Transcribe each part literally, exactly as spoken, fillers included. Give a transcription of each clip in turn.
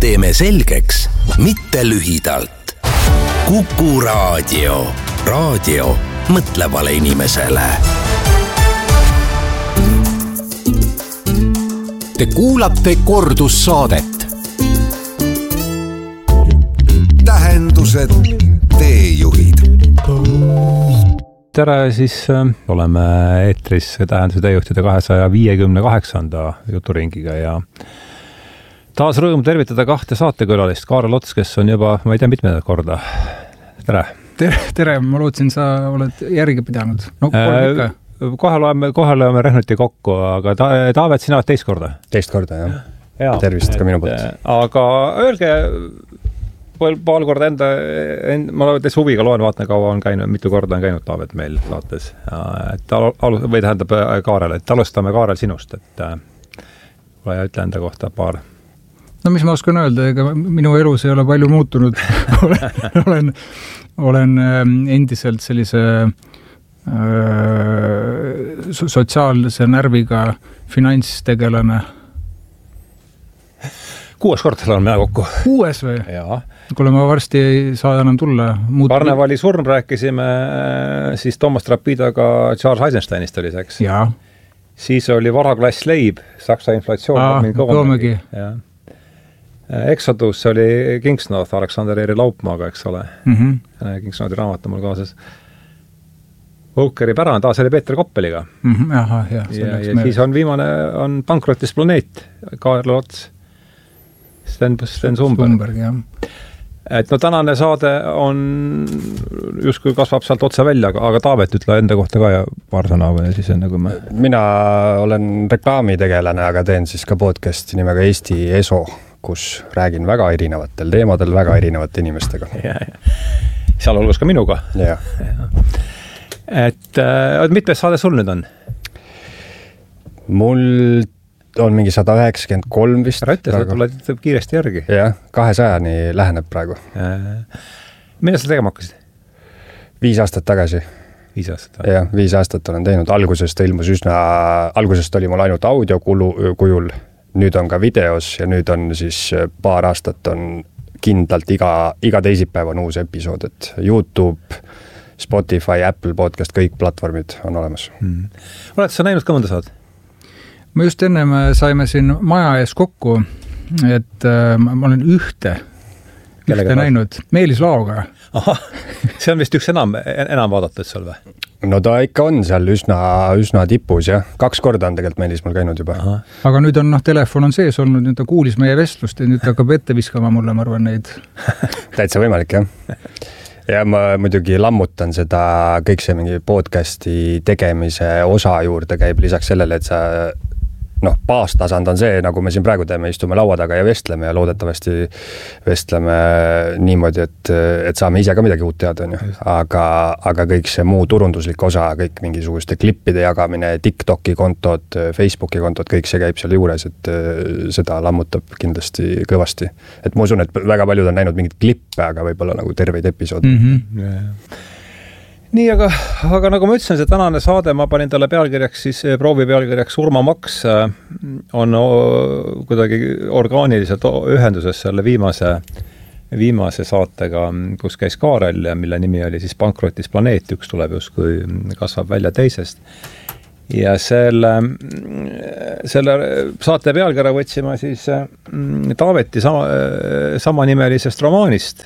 teeme selgeks, mitte lühidalt. Kuku Raadio. Raadio mõtlevale inimesele. Te kuulate kordussaadet. Tähendused, teejuhid. Tere, siis oleme eetris Tähenduse teejuhtide kahesaja viiekümne kaheksanda juturingiga ja taas rõõm tervitada kahte saatekülalist. Kaarel Ots, kes on juba, ma ei tea, mitmendat korda. Tere. Tere, tere, ma lootsin, sa oled järgi pidanud. No, kolm ikka. Kohe loeme, kohe loeme Rehnuti kokku, aga ta, Taavet, sina oled teist korda? Teist korda, jah. Ja, tervist ka minu poolt. Aga öelge paar korda enda, end, ma täis huviga loen, vaatan kaua on käinud, mitu korda on käinud Taavet meil saates. Et alu, või tähendab Kaarel, et alustame Kaarel sinust, et ole ja ütle enda kohta paar. No mis ma oskan öelda, ega minu elus ei ole palju muutunud. olen, olen, olen endiselt sellise öö, sotsiaalse närviga finantstegelane. Kuues kord oleme mina kokku. Kuues või? Jaa. Kuule, ma varsti ei saa enam tulla. Muud... Karnevali surm rääkisime siis Thomas Trapidaga Charles Eisensteinist oli seks. Jaa. Siis oli varaklass leib, Saksa inflatsioon. Aa, Koomegi. Exodus oli Kingsnorth, Alexander Eeri Laupmaaga, eks ole. Mm-hmm. Kingsnorthi raamatu mul kaasas. Oukeri pärand, taas oli Peeter Koppeliga. Mm-hmm. Aha, jah, ja, ja meil... siis on viimane, on Pankrotis planeet, Kaarel Ots. Sten, Sten Sumberg. Sumberg, jah. Et no tänane saade on, justkui kasvab sealt otsa välja, aga, aga Taavet ütle enda kohta ka ja paar sõna või siis enne kui me... Mina olen reklaamitegelane, aga teen siis ka podcasti nimega Eesti Eso, kus räägin väga erinevatel teemadel, väga erinevate inimestega. Ja, ja. Seal hulgas ka minuga. Ja. Et äh, mitmes saade sul nüüd on? Mul on mingi sada üheksakümmend kolm vist. Ära ütle, sa tuled kiiresti järgi. Jah, kahesajani läheneb praegu. Mida sa tegema hakkasid? Viis aastat tagasi. Viis aastat? Jah, viis aastat olen teinud. Algusest ilmus üsna, algusest oli mul ainult audio kujul, nüüd on ka videos ja nüüd on siis paar aastat on kindlalt iga, iga teisipäev on uus episood, et YouTube, Spotify, Apple podcast, kõik platvormid on olemas. Hmm. Oled sa näinud ka mõnda saad? Ma just enne me saime siin maja ees kokku, et äh, ma olen ühte, Kellega ühte näinud, Meelis Laoga. Aha, see on vist üks enam, enam vaadatud seal või? No ta ikka on seal üsna, üsna tipus, jah. Kaks korda on tegelikult Meelis mul käinud juba. Aha. Aga nüüd on, noh, telefon on sees olnud, nüüd ta kuulis meie vestlust ja nüüd ta hakkab ette viskama mulle, ma arvan, neid. Täitsa võimalik, jah. Ja ma muidugi lammutan seda kõik see mingi podcasti tegemise osa juurde käib lisaks sellele, et sa noh, baastasand on see, nagu me siin praegu teeme, istume laua taga ja vestleme ja loodetavasti vestleme niimoodi, et, et saame ise ka midagi uut teada, on ju. Aga, aga kõik see muu turunduslik osa, kõik mingisuguste klippide jagamine, TikToki kontod, Facebooki kontod, kõik see käib seal juures, et seda lammutab kindlasti kõvasti. Et ma usun, et väga paljud on näinud mingid klippe, aga võib-olla nagu terveid episoode. Mm-hmm. Yeah. Nii, aga, aga nagu ma ütlesin, see tänane saade, ma panin talle pealkirjaks, siis proovi pealkirjaks surmamaks on kuidagi orgaaniliselt ühenduses selle viimase, viimase saatega, kus käis Kaarel ja mille nimi oli siis Pankrotis planeet, üks tuleb justkui kasvab välja teisest. Ja selle, selle saate pealkirja võtsime siis Taaveti sama, sama nimelisest romaanist.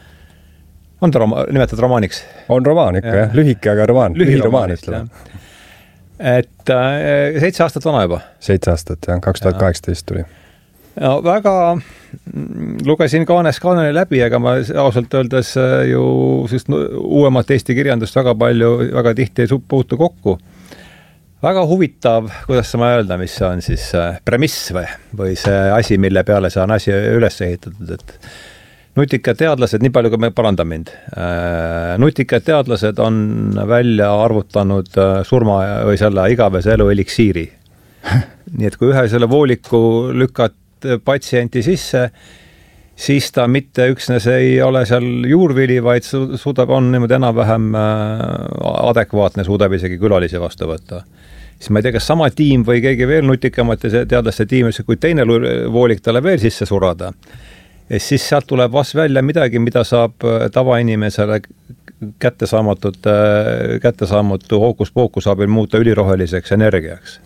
On ta roma, nimetad romaaniks? On romaan ikka, jah. Lühike, aga romaan. Lühiromaan, ütleme. Et äh, seitse aastat vana juba? Seitse aastat, jah. kaks tuhat kaheksateist tuli. Ja, väga lugesin Kaanes Kaaneni läbi, aga ma ausalt öeldes ju sest, uuemat Eesti kirjandust väga palju, väga tihti ei puutu kokku. Väga huvitav, kuidas ma öelda, mis on siis premiss või, või see asi, mille peale see on asi üles ehitatud, et nutikad teadlased, nii palju kui me parandan mind, nutikad teadlased on välja arvutanud surma või selle igavese elu eliksiiri. Nii et kui ühe selle vooliku lükad patsienti sisse, siis ta mitte üksnes ei ole seal juurvili, vaid suudab, on niimoodi enam-vähem adekvaatne, suudab isegi külalisi vastu võtta. Siis ma ei tea, kas sama tiim või keegi veel nutikamate teadlaste tiim, kui teine voolik talle veel sisse surada, ja siis sealt tuleb vast välja midagi, mida saab tavainimesele kättesaamatut, kättesaamatu hookus-pookus abil muuta üliroheliseks energiaks.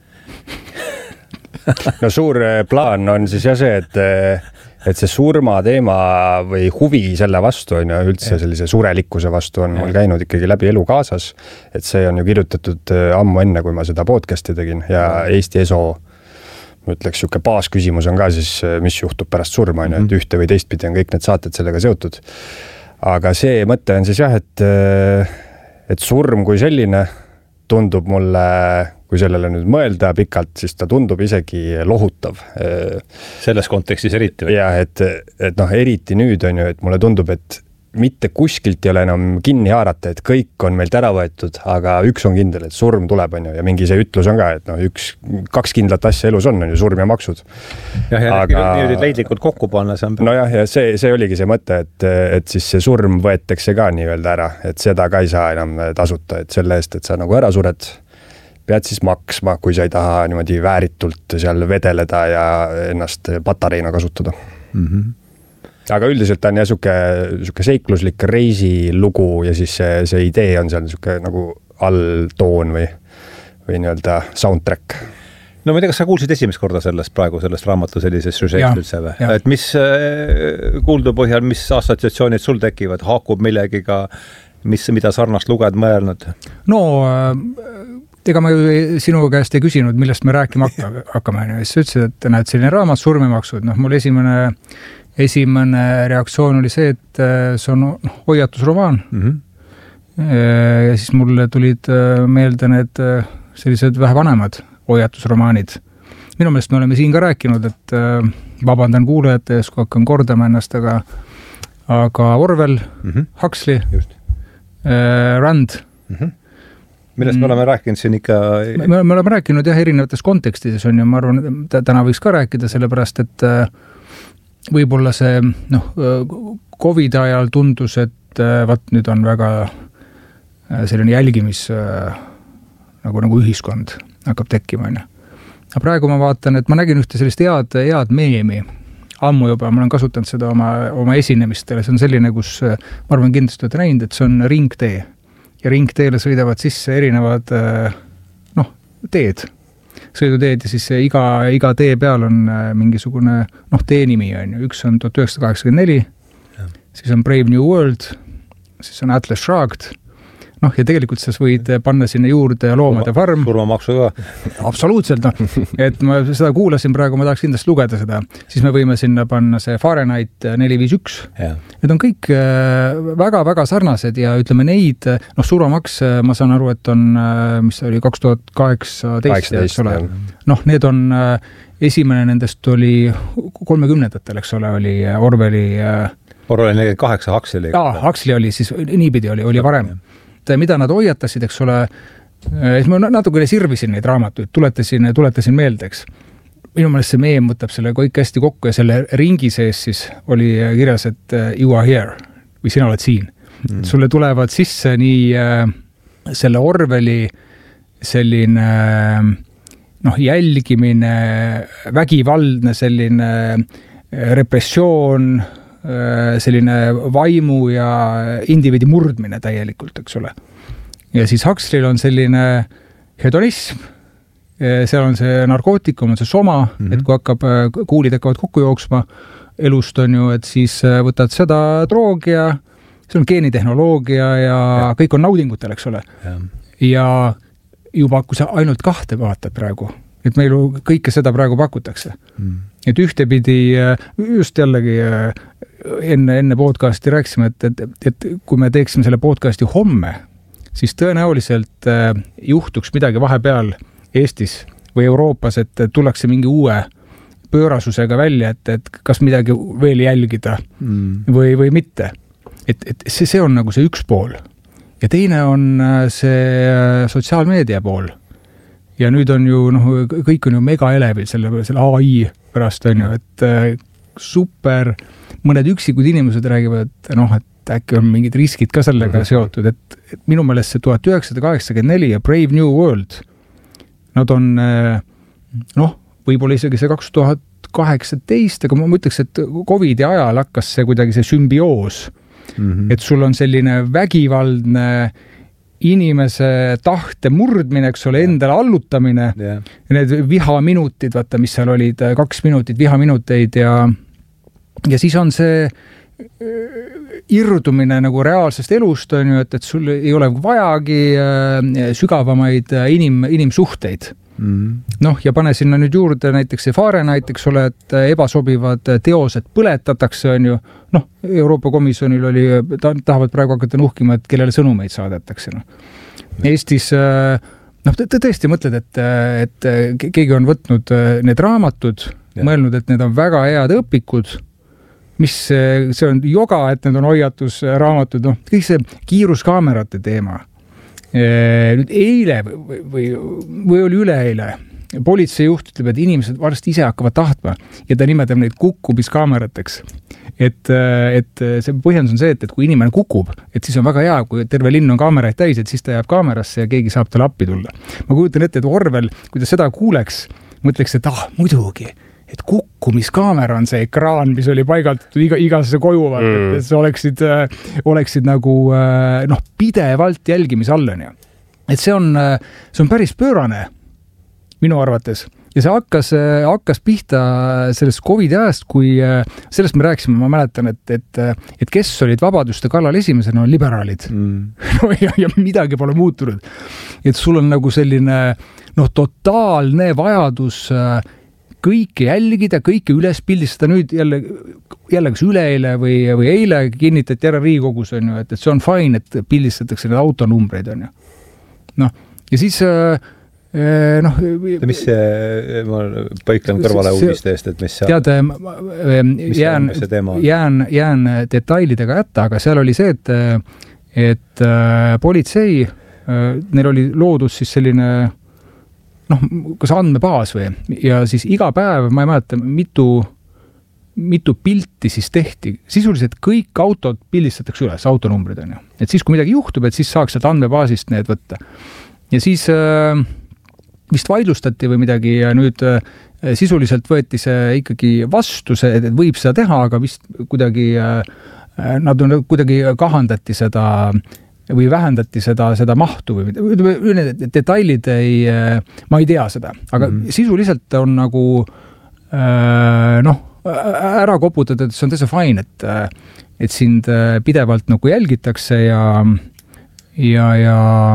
No suur plaan on siis jah see, et, et see surma teema või huvi selle vastu on ja üldse sellise surelikkuse vastu on mul käinud ikkagi läbi elu kaasas. Et see on ju kirjutatud ammu enne, kui ma seda podcasti tegin ja Eesti Eso, ma ütleks, siuke baasküsimus on ka siis, mis juhtub pärast surma, on, et ühte või teistpidi on kõik need saated sellega seotud. Aga see mõte on siis jah, et, et surm kui selline tundub mulle, kui sellele nüüd mõelda pikalt, siis ta tundub isegi lohutav. Selles kontekstis eriti või? Jah, et, et noh, eriti nüüd on ju, et mulle tundub, et mitte kuskilt ei ole enam kinni haarata, et kõik on meilt ära võetud, aga üks on kindel, et surm tuleb, on ju, ja mingi see ütlus on ka, et noh, üks, kaks kindlat asja elus on, on ju, surm ja maksud. Jah, ja aga... nüüd leidlikult kokku panna, see on... No jah, ja see, see oligi see mõte, et, et siis see surm võetakse ka nii-öelda ära, et seda ka ei saa enam tasuta, et selle eest, et sa nagu ära sured, pead siis maksma, kui sa ei taha niimoodi vääritult seal vedeleda ja ennast patareina kasutada. Mhm. Aga üldiselt on jah suke, suke seikluslik reisilugu ja siis see, see idee on seal suke nagu alltoon või, või nii-öelda soundtrack. No ma ei tea, kas sa kuulsid esimest korda sellest praegu, sellest raamatu sellisest süžeest üldse või? Et mis kuuldu põhjal, mis assotsiatsioonid sul tekivad, haakub millegiga, mis, mida sarnast luged mõelnud? No ega ma ju sinu käest ei küsinud, millest me rääkima hakkame. Siis sa ütlesid, et näed selline raamat surmemaksud. Noh, mul esimene Esimene reaktsioon oli see, et see on hoiatusromaan. Mm-hmm. Ja siis mulle tulid meelde need sellised vähe vanemad hoiatusromaanid. Minu meelest me oleme siin ka rääkinud, et vabandan kuulajate ees, kui hakkan kordama ennast, aga, aga Orwell, mm-hmm. Huxley, Just. Rand. Mm-hmm. Millest me oleme rääkinud siin ikka... Me, me oleme rääkinud jah erinevates kontekstides on ja ma arvan, täna võiks ka rääkida sellepärast, et võib-olla see noh, Covid ajal tundus, et vaat nüüd on väga selline jälgimis nagu, nagu ühiskond hakkab tekkima. Aga praegu ma vaatan, et ma nägin ühte sellist head, head meemi ammu juba, ma olen kasutanud seda oma, oma esinemistele. See on selline, kus ma arvan kindlasti olete näinud, et see on ringtee ja ringteele sõidavad sisse erinevad noh, teed. sõiduteed ja siis iga, iga tee peal on mingisugune noh, tee nimi on ju. Üks on tuhat üheksasada kaheksakümmend neli, siis on Brave New World, siis on Atlas Shrugged. Noh, ja tegelikult sa võid panna sinna juurde loomade farm. Surmamaksu ka. Absoluutselt, noh. Et ma seda kuulasin praegu, ma tahaks kindlasti lugeda seda. Siis me võime sinna panna see Fahrenheit neli viis üks. Ja. Need on kõik väga-väga sarnased ja ütleme neid, noh, surmamaks, ma saan aru, et on, mis oli kaks tuhat kaheksateist, noh, need on, esimene nendest oli kolmekümnendatel, eks ole, oli Orwelli Orwelli nelikümmend kaheksa, Huxley. Jaa, Huxley oli siis, niipidi oli, oli varem. Mida nad hoiatasid, eks ole, et ma natukene sirvisin neid raamatuid, tuletasin, tuletasin meeldeks. Minu meelest see meem võtab selle kõik hästi kokku ja selle ringi sees siis oli kirjas, et you are here või sina oled siin. Mm. Sulle tulevad sisse nii äh, selle Orwelli selline noh, jälgimine, vägivaldne selline repressioon, selline vaimu ja indiviidi murdmine täielikult, eks ole. Ja siis Huxley'l on selline hedonism, seal on see narkootikum, on see soma, mm-hmm. et kui hakkab, kuulid hakkavad kokku jooksma elust on ju, et siis võtad seda droogi ja see on geenitehnoloogia ja, ja kõik on naudingutel, eks ole. Ja, ja juba, kui sa ainult kahte vaatad praegu, et meil kõike seda praegu pakutakse. Mm. Et ühtepidi, just jällegi enne, enne podcasti rääksime, et, et, et kui me teeksime selle podcasti homme, siis tõenäoliselt juhtuks midagi vahepeal Eestis või Euroopas, et tullakse mingi uue pöörasusega välja, et, et kas midagi veel jälgida mm. või, või mitte. Et, et see, see on nagu see üks pool. Ja teine on see sotsiaalmeedia pool. Ja nüüd on ju, noh, kõik on ju mega elevil selle, selle A I pärast on ju, et super, mõned üksikud inimesed räägivad, et noh, et äkki on mingid riskid ka sellega seotud, et, et minu meelest see tuhat üheksasada kaheksakümmend neli ja Brave New World, nad on noh, võib-olla isegi see kaks tuhat kaheksateist, aga ma mõtleks, et Covidi ajal hakkas see kuidagi see sümbioos, mm-hmm. et sul on selline vägivaldne inimese tahte murdmine, eks ole, endale allutamine, yeah. need vihaminutid, vaata, mis seal olid, kaks minutit vihaminuteid ja, ja siis on see irrudumine nagu reaalsest elust, on ju, et, et sul ei ole vajagi sügavamaid inim, inimsuhteid. Mm. Noh, ja pane sinna nüüd juurde näiteks see Fahrenheit, eks ole, et ebasobivad teosed põletatakse, on ju. Noh, Euroopa Komisjonil oli, ta, tahavad praegu hakata nuhkima, et kellele sõnumeid saadetakse. No. Eestis, noh, tõesti mõtled, et, et keegi on võtnud need raamatud, ja. Mõelnud, et need on väga head õpikud, mis see on joga, et need on hoiatusraamatud, noh, kõik see kiiruskaamerate teema. Nüüd eile või, või, või oli üleeile, politseijuht ütleb, et inimesed varsti ise hakkavad tahtma ja ta nimetab neid kukkumiskaamerateks. Et, et see põhjendus on see, et, et kui inimene kukub, et siis on väga hea, kui terve linn on kaameraid täis, et siis ta jääb kaamerasse ja keegi saab talle appi tulla. Ma kujutan ette, et Orwell, kui ta seda kuuleks, mõtleks, et ah, muidugi, et kukkumiskaamera on see ekraan, mis oli paigaldatud iga, igasse koju, mm. et sa oleksid, oleksid nagu noh, pidevalt jälgimise all. Et see on, see on päris pöörane minu arvates. Ja see hakkas, hakkas pihta sellest Covidi ajast, kui sellest me rääkisime, ma mäletan, et, et, et kes olid vabaduste kallal esimesena, on liberaalid. Mm. No, ja, ja midagi pole muutunud. Et sul on nagu selline noh, totaalne vajadus kõike jälgida, kõike üles pildistada, nüüd jälle, jälle kas üleeile või, või eile kinnitati ära Riigikogus, on ju, et, et see on fine, et pildistatakse need autonumbreid, on ju. Noh, ja siis noh... Mis see, ma põiklen kõrvale uudiste eest, et mis see, tead, mis jään, see teema on? Jään, jään detailidega jätta, aga seal oli see, et, et politsei, neil oli loodus siis selline noh, kas andmebaas või, ja siis iga päev, ma ei mäleta, mitu, mitu pilti siis tehti. Sisuliselt kõik autod pildistatakse üles, autonumbrid on ju. Et siis, kui midagi juhtub, et siis saaks sealt andmebaasist need võtta. Ja siis äh, vist vaidlustati või midagi ja nüüd äh, sisuliselt võeti see ikkagi vastu, see, et võib seda teha, aga vist kuidagi, äh, nad on kuidagi kahandati seda või vähendati seda, seda mahtu või ütleme, detailid ei, ma ei tea seda, aga mm. sisuliselt on nagu noh, ära koputada, et see on täitsa fine, et, et sind pidevalt nagu jälgitakse ja ja, ja,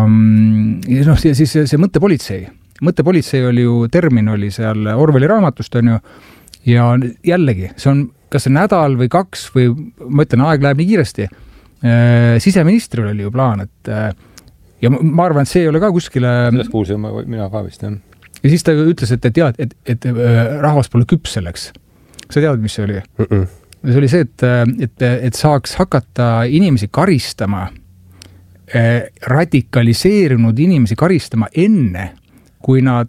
ja noh, siis see, see mõttepolitsei. Mõttepolitsei oli ju, termin oli seal Orwelli raamatust, on ju, ja jällegi, see on kas see nädal või kaks või ma ütlen, aeg läheb nii kiiresti, siseministril oli ju plaan, et ja ma arvan, et see ei ole ka kuskile... Sellest kuulsin mina ka vist, jah. Ja siis ta ütles, et, et, et, et, et rahvas pole küps selleks. Sa tead, mis see oli? Mm-mm. See oli see, et, et, et saaks hakata inimesi karistama, radikaliseerunud inimesi karistama enne, kui nad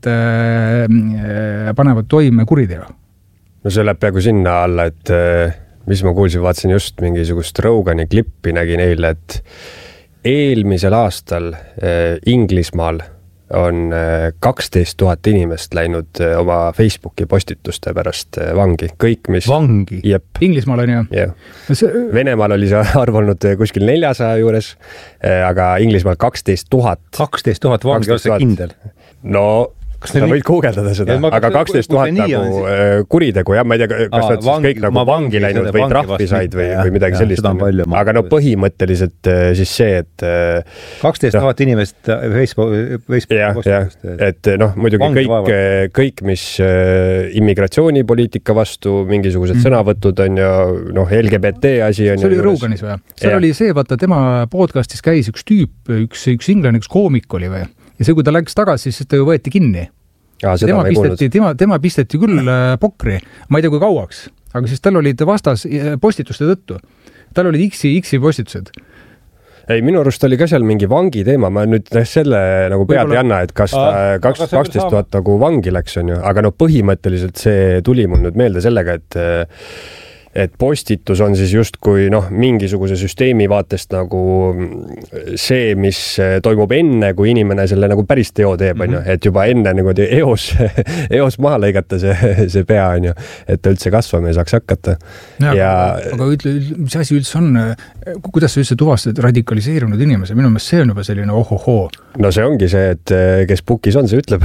panevad toime kuriteo. No see läheb peaaegu sinna alla, et mis ma kuulsin, vaatsin just mingisugust Rogani klippi, nägin eile, et eelmisel aastal äh, Inglismaal on äh, kaksteist tuhat inimest läinud äh, oma Facebooki postituste pärast äh, vangi. Kõik, mis... Vangi? Jep. Inglismaal on ju? Yeah. See... Venemaal oli see arv olnud kuskil neljasaja juures, äh, aga Inglismaal kaksteist tuhat. kaksteist tuhat vangi, on see kindel? No... Kas sa võid kuugeldada seda, ja, aga kaksteist tuhat nagu on... kuritegu, jah, ma ei tea, kas Aa, nad siis kõik nagu vangi läinud või trahvi said või, või midagi ja, sellist. Aga no põhimõtteliselt siis see, et... kaksteist tuhat inimest Facebook, Facebook jah, jah, et noh, muidugi kõik, kõik, mis immigratsioonipoliitika vastu, mingisugused mm. sõnavõtud on ja noh, L G B T asi on... See oli Roganis või? See oli see, vaata, tema podcastis käis üks tüüp, üks, üks inglane, üks koomik oli või? Ja see, kui ta läks tagasi, siis ta ju võeti kinni. Ja, tema, pisteti, tema, tema pisteti küll pokri, ma ei tea kui kauaks, aga siis tal olid vastas postituste tõttu. Tal olid X-i, X-i postitused. Ei, minu arust oli ka seal mingi vangi teema, ma nüüd selle nagu pead ei anna, et kas ta kaksteist tuhat nagu vangi läks, on ju, aga no põhimõtteliselt see tuli mul nüüd meelde sellega, et et postitus on siis justkui noh, mingisuguse süsteemi vaatest nagu see, mis toimub enne, kui inimene selle nagu päris teo teeb, on ju, et juba enne nagu eos, eos maha lõigata see, see pea, on ju, et ta üldse kasvama ei saaks hakata. Ja, ja... Aga, aga ütle, mis asi üldse on, kuidas sa üldse tuvastad radikaliseerunud inimese? Minu meelest see on juba selline ohohoo. No see ongi see, et kes pukis on, see ütleb.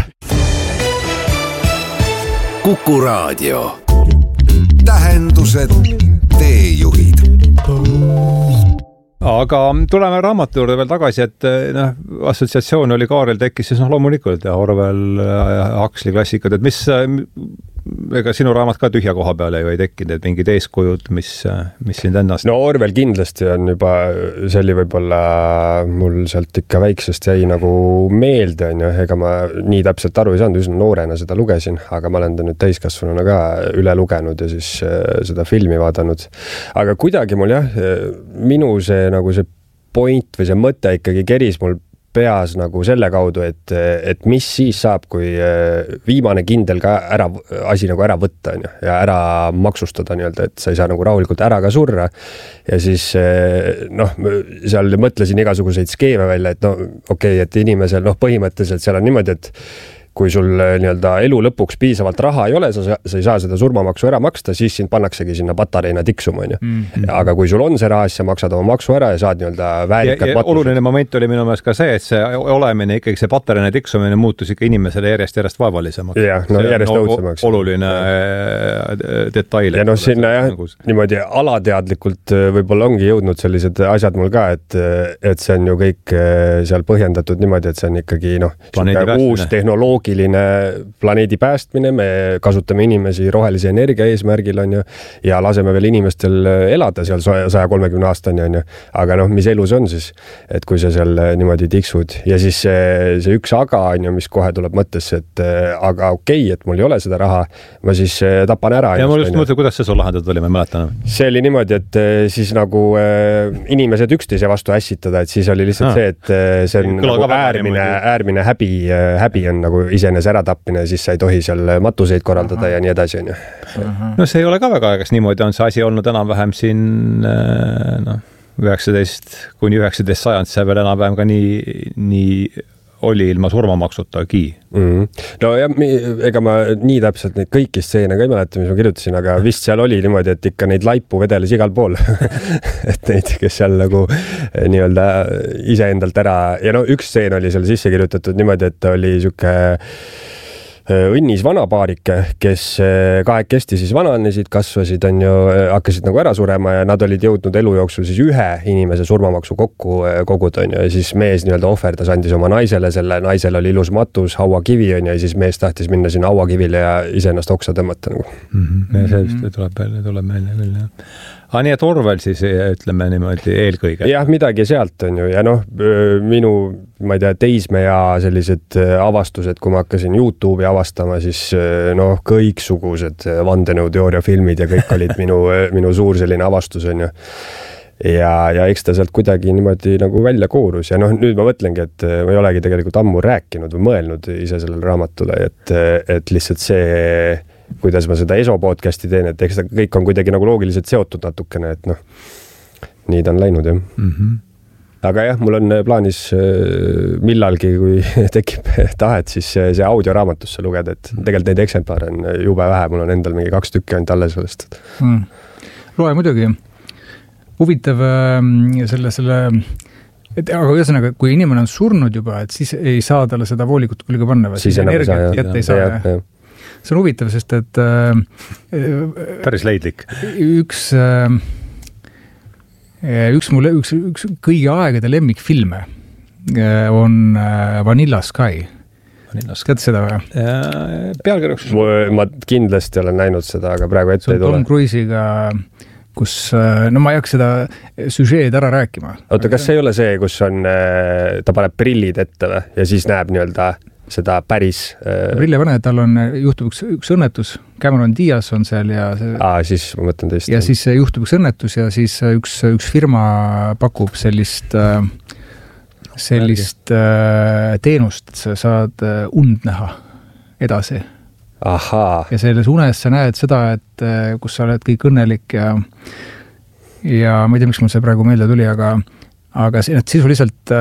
Kuku Raadio. Tähendused, teejuhid. Aga tuleme raamatu juurde veel tagasi, et noh, assotsiatsioon oli Kaarel tekkis siis noh, loomulikult ja Orwell, Huxley klassikad, et mis, ega sinu raamat ka tühja koha peale ju ei tekkinud, et mingid eeskujud, mis, mis sind ennast... No Orwell kindlasti on juba, see oli võib-olla mul sealt ikka väiksest jäi nagu meelde, on ju, ega ma nii täpselt aru ei saanud, üsna noorena seda lugesin, aga ma olen ta nüüd täiskasvanuna ka üle lugenud ja siis seda filmi vaadanud. Aga kuidagi mul jah, minu see nagu see point või see mõte ikkagi keris mul peas nagu selle kaudu, et, et mis siis saab, kui viimane kindel ka ära, asi nagu ära võtta on ju, ja ära maksustada nii-öelda, et sa ei saa nagu rahulikult ära ka surra. Ja siis noh, seal mõtlesin igasuguseid skeeme välja, et no okei, okay, et inimesel noh, põhimõtteliselt seal on niimoodi, et kui sul nii-öelda elu lõpuks piisavalt raha ei ole, sa, sa ei saa seda surmamaksu ära maksta, siis sind pannaksegi sinna patareina tiksuma. Mm-hmm. Aga kui sul on see raha, siis sa maksad oma maksu ära ja saad nii-öelda väärikad matused. Oluline moment oli minu meelest ka see, et see olemine, ikkagi see patareina tiksumine muutus ikka inimesele järjest järjest vaevalisemaks. Jah, no see järjest õudsemaks. Oluline detail. Ja noh, sinna jah, niimoodi alateadlikult võib-olla ongi jõudnud sellised asjad mul ka, et, et see on ju kõik seal põhjendatud niimoodi, et see on ikkagi noh, uus tehnoloogia planeedi päästmine, me kasutame inimesi rohelise energia eesmärgil on ju, ja laseme veel inimestel elada seal saja kolmekümne aastani on ju, aga noh, mis elu see on siis, et kui sa seal niimoodi tiksud ja siis see, see üks aga on ju, mis kohe tuleb mõttesse, et aga okei, okay, et mul ei ole seda raha, ma siis tapan ära. Ja mul just mõtle, kuidas see sul lahendatud oli, ma mäletan. See oli niimoodi, et siis nagu inimesed üksteise vastu ässitada, et siis oli lihtsalt ah. see, et see on nagu äärmine, äärmine häbi, häbi on nagu iseenes ära tappine, siis sa ei tohi seal matuseid korraldada Aha. ja nii edasi on ju. No see ei ole ka väga aegas niimoodi, on see asi olnud enam-vähem siin noh, üheksateist kuni üheksateist sajand, see veel enam-vähem ka nii, nii oli ilma surmamaksutagi. Mm-hmm. No ja ega ma nii täpselt neid kõiki stseene ka ei mäleta, mis ma kirjutasin, aga vist seal oli niimoodi, et ikka neid laipu vedeles igal pool. et neid, kes seal nagu nii-öelda iseendalt ära ja no üks stseen oli seal sisse kirjutatud niimoodi, et oli siuke õnnis vanapaarike, kes kahekesti siis vananesid, kasvasid, on ju, hakkasid nagu ära surema ja nad olid jõudnud elu jooksul siis ühe inimese surmamaksu kokku koguda, on ju, ja siis mees nii-öelda ohverdas, andis oma naisele, selle naisel oli ilus matus, hauakivi, on ju, ja siis mees tahtis minna sinna hauakivile ja iseennast oksa tõmmata nagu. Mm-hmm. Ja see vist tuleb välja, tuleb välja küll, jah. Ah, nii et Orwell siis ütleme niimoodi eelkõige. Jah, midagi sealt on ju ja noh, minu, ma ei tea, teismea sellised avastused, kui ma hakkasin YouTube'i avastama, siis noh, kõiksugused vandenõuteooria filmid ja kõik olid minu, minu suur selline avastus on ju. Ja, ja eks ta sealt kuidagi niimoodi nagu välja koorus ja noh, nüüd ma mõtlengi, et ma ei olegi tegelikult ammu rääkinud või mõelnud ise sellele raamatule, et, et lihtsalt see kuidas ma seda ESO podcasti teen, et eks ta kõik on kuidagi nagu loogiliselt seotud natukene, et noh, nii ta on läinud jah. Mm-hmm. Aga jah, mul on plaanis millalgi, kui tekib tahet, siis see audioraamatusse lugeda, et tegelikult neid eksemplare on jube vähe, mul on endal mingi kaks tükki ainult alles sellest. Mm. Loe muidugi. Huvitav selle, selle et, aga ühesõnaga, kui inimene on surnud juba, et siis ei saa talle seda voolikut külge panna, siis enam ei saa, jah. Ei saa, jah, jah. See on huvitav, sest et äh, päris leidlik. Üks, äh, üks, mulle, üks, üks kõigi aegade lemmikfilme äh, on äh, Vanilla Sky. Vanilla Sky. Tead seda või? Pealkirjaks. Ma kindlasti olen näinud seda, aga praegu ette ei tule. Tom Cruise'iga, kus, no ma ei hakka seda süžeed ära rääkima. Oota, kas see ei ole see, kus on, ta paneb prillid ette või? Ja siis näeb nii-öelda seda päris... Prille pane, tal on, juhtub üks, üks õnnetus, Cameron Diaz on seal ja... See, Aa, siis ma mõtlen teist. Ja siis juhtub üks õnnetus ja siis üks, üks firma pakub sellist, sellist Märgi. teenust, et sa saad und näha edasi. Ahaa. Ja selles unes sa näed seda, et kus sa oled kõik õnnelik ja ja ma ei tea, miks mul see praegu meelde tuli, aga aga sisuliselt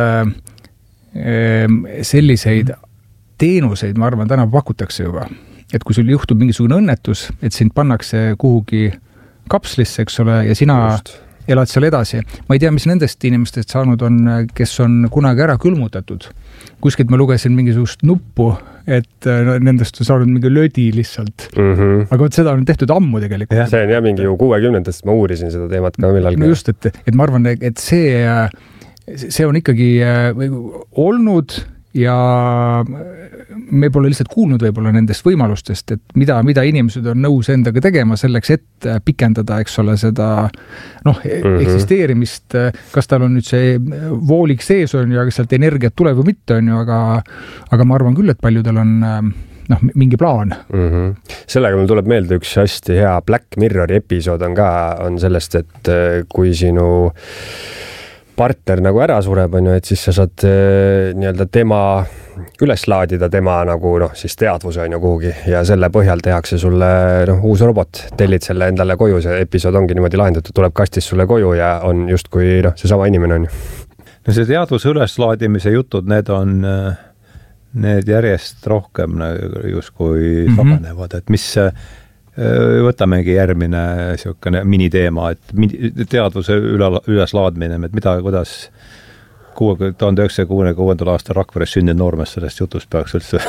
selliseid teenuseid, ma arvan, täna pakutakse juba. Et kui sul juhtub mingisugune õnnetus, et sind pannakse kuhugi kapslisse, eks ole, ja sina Just. elad seal edasi. Ma ei tea, mis nendest inimestest saanud on, kes on kunagi ära külmutatud. Kuskilt ma lugesin mingisugust nuppu, et nendest on saanud mingi lödi lihtsalt. Mm-hmm. Aga võt seda on tehtud ammu tegelikult. Ja. See on jah mingi ju kuuekümnendast, ma uurisin seda teemat ka millalgi. No just, et, et ma arvan, et see, see on ikkagi olnud ja me pole lihtsalt kuulnud võib-olla nendest võimalustest, et mida, mida inimesed on nõus endaga tegema selleks, et pikendada, eks ole, seda noh, mm-hmm. eksisteerimist, kas tal on nüüd see voolik sees on ja kas sealt energiat tuleb või mitte on ju, aga, aga ma arvan küll, et paljudel on noh, mingi plaan. Mm-hmm. Sellega mul tuleb meelde üks hästi hea Black Mirrori episood on ka, on sellest, et kui sinu partner nagu ära sureb, on ju, et siis sa saad nii-öelda tema üles laadida tema nagu noh, siis teadvuse on ju kuhugi ja selle põhjal tehakse sulle noh, uus robot, tellid selle endale koju, see episood ongi niimoodi lahendatud, tuleb kastis sulle koju ja on just kui noh, see sama inimene on ju. No see teadvuse üleslaadimise jutud, need on need järjest rohkem just kui mm-hmm. sabanevad, et mis võtamegi järgmine siukene miniteema, et teadvuse üleslaadmine, et mida, kuidas tuhande üheksasaja kuuekümne kuuendal aastal Rakveres sündinud noormees sellest jutust peaks üldse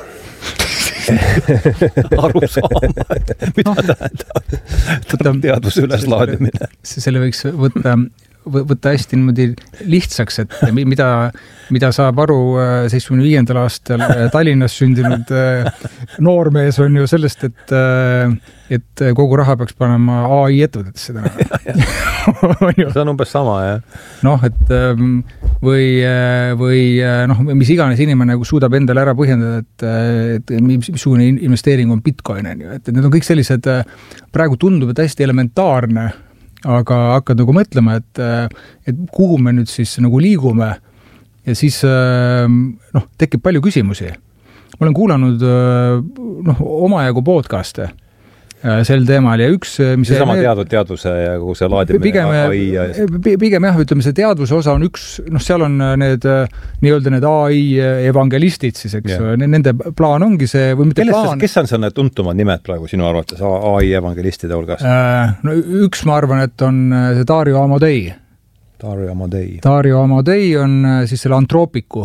aru saama, et mida tähendab teadvuse üleslaadimine. Selle võiks võtta võtta hästi niimoodi lihtsaks, et mida, mida saab aru seitsmekümne viiendal aastal Tallinnas sündinud noormees on ju sellest, et, et kogu raha peaks panema A I ettevõtetesse täna. See on umbes sama, jah. Noh, et või, või noh, mis iganes inimene suudab endale ära põhjendada, et, et missugune investeering on Bitcoin, et need on kõik sellised, praegu tundub, et hästi elementaarne, aga hakkad nagu mõtlema, et, et kuhu me nüüd siis nagu liigume ja siis noh, tekib palju küsimusi. Ma olen kuulanud noh, omajagu podcaste sel teemal ja üks mis see sama teadvud teadvuse ja kogu see laadimine pigem, A I ja... pigem jah, ütleme see teadvuse osa on üks, noh seal on need nii-öelda need A I evangelistid siis, eks yeah. nende plaan ongi see või mitte Kellest, plaan kes on see need tuntumad nimed praegu sinu arvates A I evangelistide hulgas? No üks ma arvan, et on see Dario Amodei Dario Amodei Dario Amodei on siis selle Anthropicu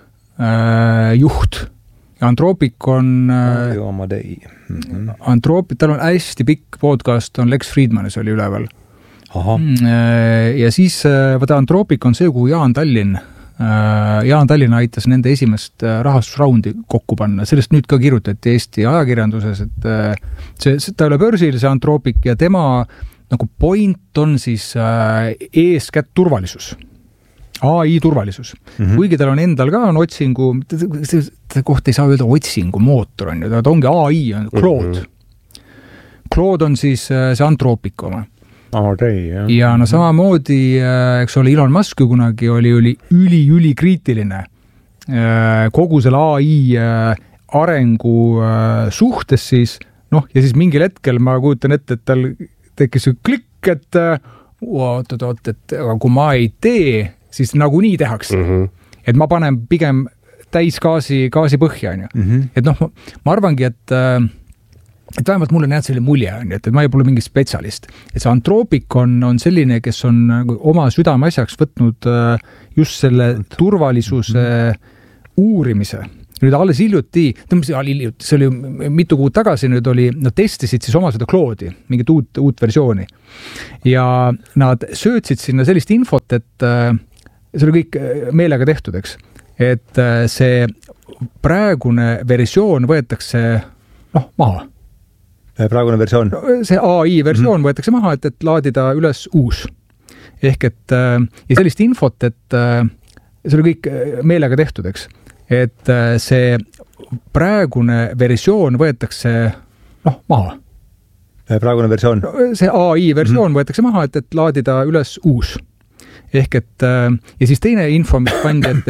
äh, juht Anthropic on Dario Amodei mm-hmm. Anthropic, tal on hästi pikk podcast, on Lex Friedmanis oli üleval. Aha. Ja siis vaata Anthropic on see, kuhu Jaan Tallinn Jaan Tallinn aitas nende esimest rahastusraundi kokku panna. Sellest nüüd ka kirjutati Eesti ajakirjanduses, et see, see ta ei ole börsil, see Anthropic ja tema nagu point on siis eeskätt turvalisus. A I turvalisus. Mm-hmm. Kuigi tal on endal ka on otsingu, see koht ei saa öelda otsingu mootor on ju, ta ongi A I, on Claude. Mm-hmm. Claude on siis see Anthropic oma. Amodei, jah. Ja no samamoodi, eks ole, Elon Musk kunagi oli, oli üli, üli kriitiline kogu selle A I arengu suhtes siis, noh, ja siis mingil hetkel ma kujutan ette, et tal tekkis klikk, et oot, oot, oot, et kui ma ei tee siis nagu nii tehakse. Mm-hmm. Et ma panen pigem täis gaasi, gaasi põhja, on ju. Mm-hmm. Et noh, ma arvangi, et, et vähemalt mulle näed selline mulje, on ju, et ma ei pole mingi spetsialist. Et see Anthropic on, on selline, kes on oma südame asjaks võtnud just selle turvalisuse mm-hmm. uurimise. Nüüd alles hiljuti, see oli mitu kuud tagasi, nüüd oli, nad testisid siis oma seda Claude'i, mingit uut, uut versiooni. Ja nad söötsid sinna sellist infot, et see oli kõik meelega tehtud, eks. Et see praegune versioon võetakse noh, maha. Praegune versioon? See A I versioon mm-hmm. võetakse maha, et, et laadida üles uus. Ehk et ja sellist infot, et see oli kõik meelega tehtud, eks. Et see praegune versioon võetakse noh, maha. Praegune versioon? See A I versioon mm-hmm. võetakse maha, et, et laadida üles uus. Ehk et ja siis teine info, mis pandi, et